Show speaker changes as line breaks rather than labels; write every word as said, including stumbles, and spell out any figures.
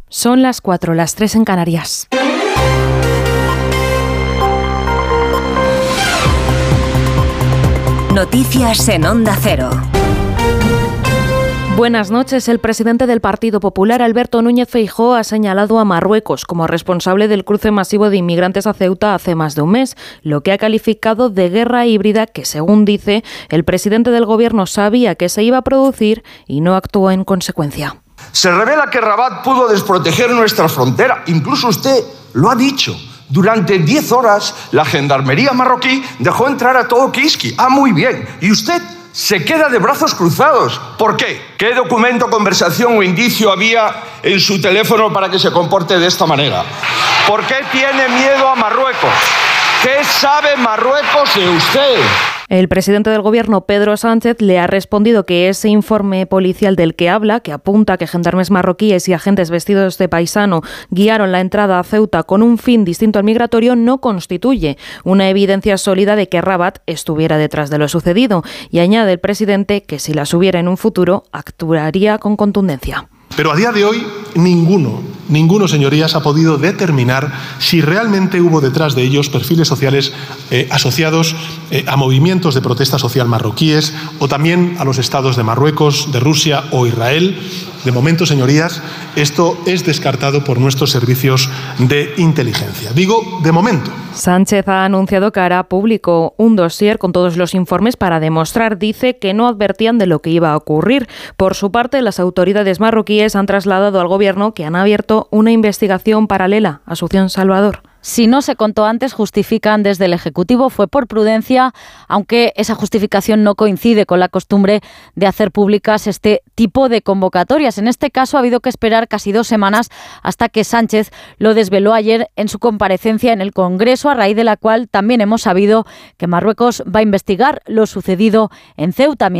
Son las cuatro, las tres en Canarias.
Noticias en Onda Cero.
Buenas noches. El presidente del Partido Popular, Alberto Núñez Feijóo, ha señalado a Marruecos como responsable del cruce masivo de inmigrantes a Ceuta hace más de un mes, lo que ha calificado de guerra híbrida que, según dice, el presidente del gobierno sabía que se iba a producir y no actuó en consecuencia.
Se revela que Rabat pudo desproteger nuestra frontera. Incluso usted lo ha dicho. Durante diez horas, la gendarmería marroquí dejó entrar a todo Kiski. Ah, muy bien. Y usted se queda de brazos cruzados. ¿Por qué? ¿Qué documento, conversación o indicio había en su teléfono para que se comporte de esta manera? ¿Por qué tiene miedo a Marruecos? ¿Qué sabe Marruecos de usted?
El presidente del gobierno, Pedro Sánchez, le ha respondido que ese informe policial del que habla, que apunta que gendarmes marroquíes y agentes vestidos de paisano guiaron la entrada a Ceuta con un fin distinto al migratorio, no constituye una evidencia sólida de que Rabat estuviera detrás de lo sucedido. Y añade el presidente que si las hubiera en un futuro, actuaría con contundencia.
Pero a día de hoy, ninguno, ninguno, señorías, ha podido determinar si realmente hubo detrás de ellos perfiles sociales eh, asociados eh, a movimientos de protesta social marroquíes o también a los estados de Marruecos, de Rusia o Israel. De momento, señorías, esto es descartado por nuestros servicios de inteligencia. Digo, de momento.
Sánchez ha anunciado que hará público un dossier con todos los informes para demostrar, dice, que no advertían de lo que iba a ocurrir. Por su parte, las autoridades marroquíes han trasladado al gobierno que han abierto una investigación paralela a Asunción Salvador.
Si no se contó antes, justifican desde el Ejecutivo, fue por prudencia, aunque esa justificación no coincide con la costumbre de hacer públicas este tipo de convocatorias. En este caso ha habido que esperar casi dos semanas hasta que Sánchez lo desveló ayer en su comparecencia en el Congreso, a raíz de la cual también hemos sabido que Marruecos va a investigar lo sucedido en Ceuta.